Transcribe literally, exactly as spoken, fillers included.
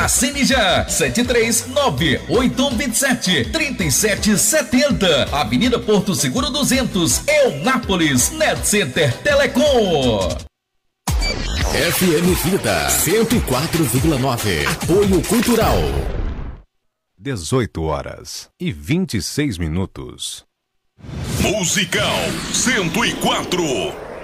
Assine já, sete três nove, oito um dois sete, três sete sete zero. Avenida Porto Seguro duzentos, Eunápolis, Net Center Telecom. F M Vida cento e quatro vírgula nove. Apoio Cultural. dezoito horas e vinte e seis minutos. Musical cento e quatro.